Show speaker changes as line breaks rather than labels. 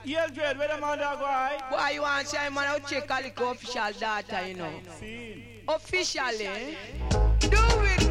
Yeah, Dread, where the man dog go?
Why you want to say, man, I'll check Calico official data, you know.
Scene.
Officially, do it.